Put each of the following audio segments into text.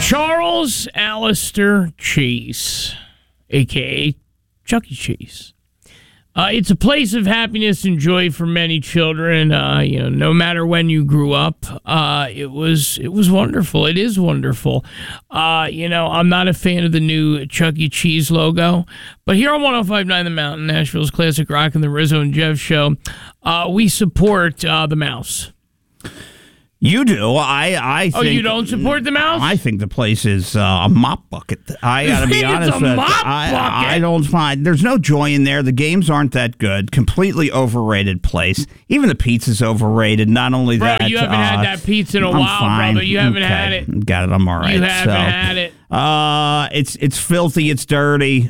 Charles Alistair Chase, a.k.a. Chuck E. Cheese. It's a place of happiness and joy for many children. No matter when you grew up, it was wonderful. It is wonderful. I'm not a fan of the new Chuck E. Cheese logo, but here on 105.9 The Mountain, Nashville's classic rock and the Rizzo and Jeff show, we support the mouse. You do. I think. Oh, you don't support the mouse? I think the place is a mop bucket. I got to be honest with you. I don't find there's no joy in there. The games aren't that good. Completely overrated place. Even the pizza's overrated. Not only Bro, that, you haven't had that pizza in a while, fine. brother. You haven't had it. Got it. I'm all right. You haven't had it. It's filthy. It's dirty.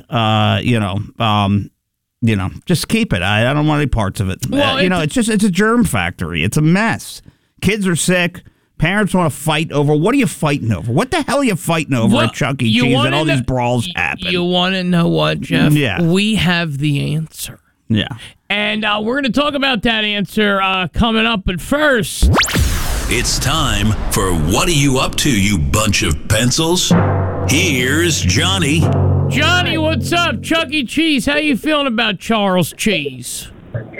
Just keep it. I don't want any parts of it. Well, it's a germ factory. It's a mess. Kids are sick. Parents want to fight over. What are you fighting over? What the hell are you fighting over at Chuck E. Cheese and all these brawls happen? You want to know what, Jeff? Yeah. We have the answer. Yeah. And we're going to talk about that answer coming up. But first, it's time for What Are You Up To, You Bunch of Pencils? Here's Johnny. Johnny, what's up? Chuck E. Cheese, how you feeling about Charles Cheese?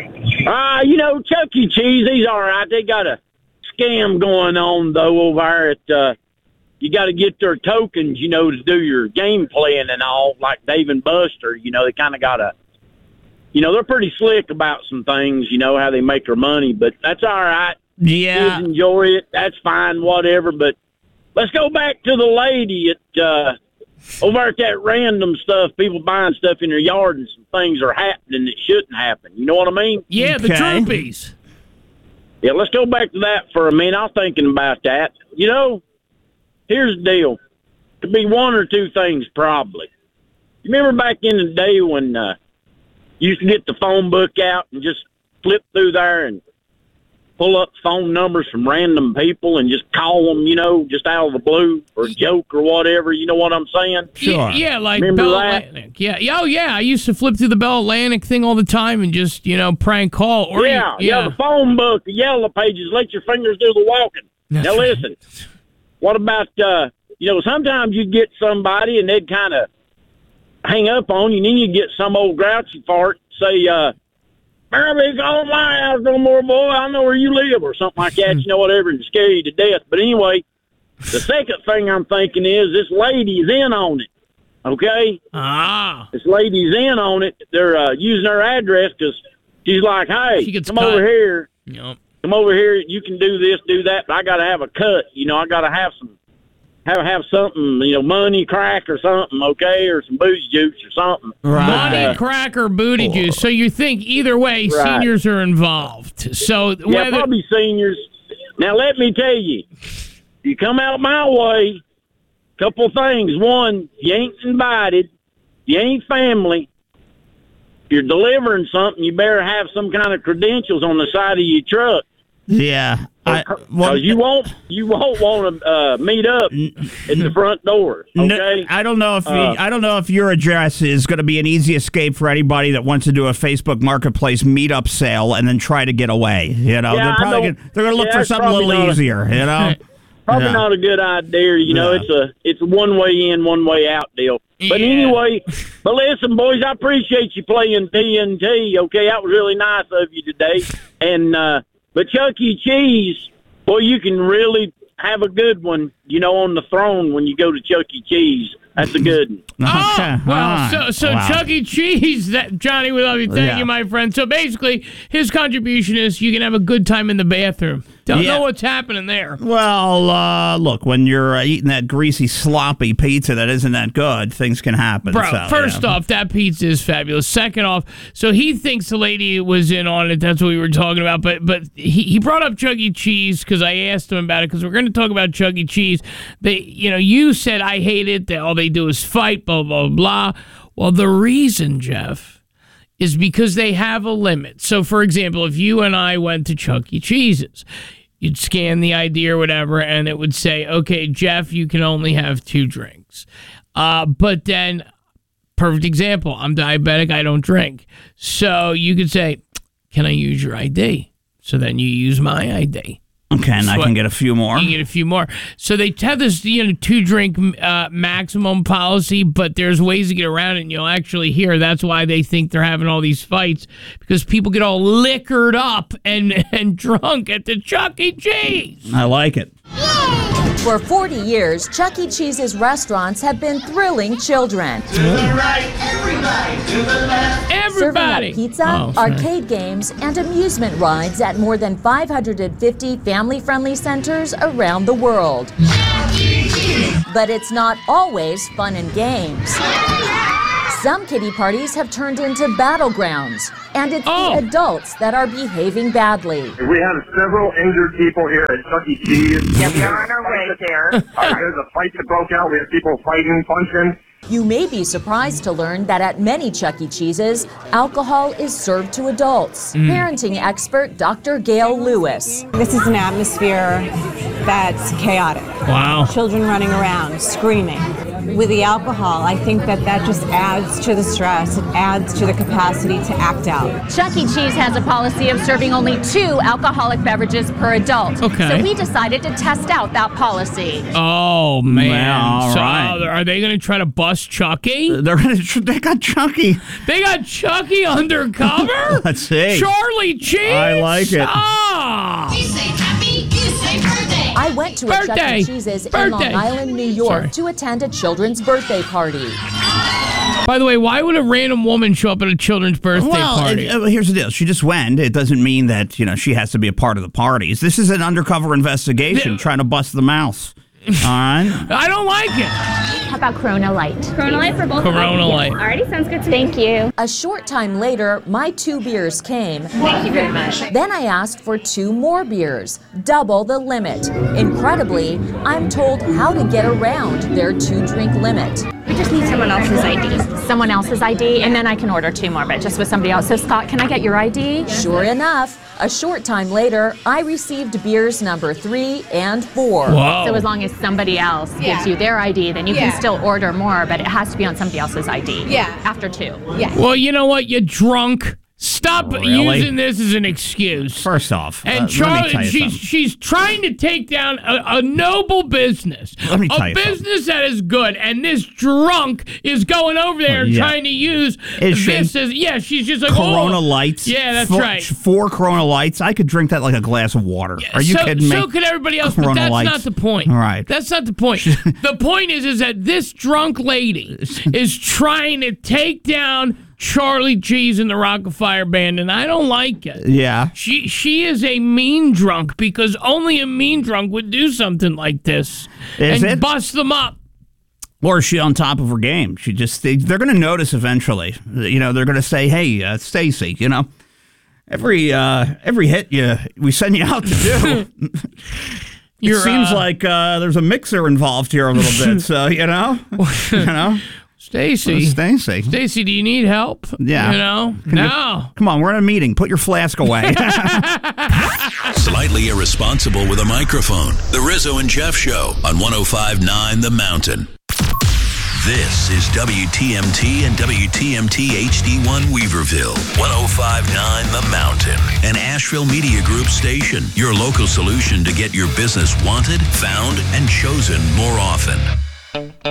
Chuck E. Cheese, he's all right. They got a scam going on, though, over there at, you got to get their tokens, to do your game playing and all, like Dave and Buster. They kind of got they're pretty slick about some things, how they make their money, but that's all right. Yeah. Kids enjoy it. That's fine, whatever. But let's go back to the lady at, over at that random stuff, people buying stuff in their yard and some things are happening that shouldn't happen. You know what I mean? Yeah, the Trumpies. Yeah, let's go back to that for a minute. I was thinking about that. Here's the deal. Could be one or two things probably. You remember back in the day when you used to get the phone book out and just flip through there and pull up phone numbers from random people and just call them, just out of the blue or a joke or whatever. You know what I'm saying? Sure. Yeah, like remember Bell that? Atlantic. Yeah. Oh, yeah. I used to flip through the Bell Atlantic thing all the time and just, prank call. Or the phone book, the yellow pages, let your fingers do the walking. Now, listen, what about, sometimes you get somebody and they'd kind of hang up on you, and then you get some old grouchy fart say, "Be calling my house no more, boy. I know where you live," or something like that. Whatever, and scare you to death. But anyway, the second thing I'm thinking is this lady's in on it. Okay? This lady's in on it. They're using her address because she's like, "Hey, come over here. Yep. Come over here. You can do this, do that, but I got to have a cut. I got to have some." Have something, money, crack or something, okay, or some booty juice or something. Right. Money, crack, or booty juice. So you think either way, seniors are involved. So probably seniors. Now let me tell you, you come out my way, couple things. One, you ain't invited, you ain't family. If you're delivering something, you better have some kind of credentials on the side of your truck. Yeah. Because you won't want to meet up at the front door. Okay. I don't know if your address is going to be an easy escape for anybody that wants to do a Facebook Marketplace meetup sale and then try to get away. They're going to look for something a little easier. Probably not a good idea. It's a one way in, one way out deal. But anyway, listen, boys, I appreciate you playing TNT. Okay, that was really nice of you today, and. But Chuck E. Cheese, boy, you can really have a good one, on the throne when you go to Chuck E. Cheese. That's a good one. Oh, well, so wow. Chuck E. Cheese, Johnny, we love you. Thank you, my friend. So basically, his contribution is you can have a good time in the bathroom. Don't know what's happening there. Well, look, when you're eating that greasy, sloppy pizza that isn't that good, things can happen. Bro, first off, that pizza is fabulous. Second off, so he thinks the lady was in on it. That's what we were talking about. But he brought up Chuck E. Cheese because I asked him about it because we're going to talk about Chuck E. Cheese. You said, I hate it. All they do is fight, blah, blah, blah. Well, the reason, Jeff, is because they have a limit. So, for example, if you and I went to Chuck E. Cheese's, you'd scan the ID or whatever, and it would say, okay, Jeff, you can only have 2 drinks. But then, perfect example, I'm diabetic, I don't drink. So you could say, can I use your ID? So then you use my ID. Okay, and I can get a few more. You can get a few more. So they have this, 2-drink maximum policy, but there's ways to get around it, and you'll actually hear that's why they think they're having all these fights, because people get all liquored up and drunk at the Chuck E. Cheese. I like it. For 40 years, Chuck E. Cheese's restaurants have been thrilling children. To the right, everybody, to the left. Everybody. Serving up pizza, arcade games, and amusement rides at more than 550 family-friendly centers around the world. But it's not always fun and games. Some kiddie parties have turned into battlegrounds, and it's the adults that are behaving badly. We have several injured people here at Chuck E. Cheese. Yeah, we are on our way there. There's a fight that broke out. We have people fighting, punching. You may be surprised to learn that at many Chuck E. Cheeses, alcohol is served to adults. Parenting expert Dr. Gail Lewis. This is an atmosphere that's chaotic. Wow. Children running around, screaming. With the alcohol, I think that just adds to the stress. It adds to the capacity to act out. Chuck E. Cheese has a policy of serving only 2 alcoholic beverages per adult. Okay. So we decided to test out that policy. Oh, man. Well, all so right. Are they going to try to bust Chucky? They got Chucky. They got Chucky undercover? Let's see. Charlie Cheese? I like it. Ah! You say happy, you say birthday. I went to a Chuck E. Cheese's in Long Island, New York to attend a children's birthday party. By the way, why would a random woman show up at a children's birthday party? Here's the deal. She just went. It doesn't mean that, she has to be a part of the parties. This is an undercover investigation trying to bust the mouse. All right? I don't like it. How about Corona Light? Corona Light for both Corona of us? Light. Alrighty, sounds good to me. Thank you. A short time later, my 2 beers came. Thank you very much. Then I asked for 2 more beers, double the limit. Incredibly, I'm told how to get around their 2-drink limit. We just need someone else's ID. Someone else's ID, and then I can order 2 more, but just with somebody else. So, Scott, can I get your ID? Sure enough, a short time later, I received beers number 3 and 4. Whoa. So as long as somebody else gives you their ID, then you can still order more, but it has to be on somebody else's ID. Yeah. After 2. Yeah. Well, you know what? You're drunk. Stop Really? using this as an excuse. First off, And let me Charlie, tell you something. she's trying to take down a noble business. Let me tell a you business that is good. And this drunk is going over there and trying to use Is she? this as, she's just like, Corona Lights. Yeah, that's 4, right. 4 Corona Lights. I could drink that like a glass of water. Are you kidding me? So could everybody else, but Corona that's Lights. not the point. All right. That's not the point. The point is that this drunk lady is trying to take down Charlie Cheese and the Rockefeller Band, and I don't like it. Yeah. She is a mean drunk, because only a mean drunk would do something like this Is and it? bust them up. Or is she on top of her game? They're going to notice eventually. They're going to say, "Hey, Stacy, every hit we send you out to do." It seems like there's a mixer involved here a little bit. So Stacy, do you need help? Yeah. No. Come on, we're in a meeting. Put your flask away. Slightly irresponsible with a microphone. The Rizzo and Jeff Show on 105.9 The Mountain. This is WTMT and WTMT HD1 Weaverville, 105.9 The Mountain, an Asheville Media Group station, your local solution to get your business wanted, found, and chosen more often.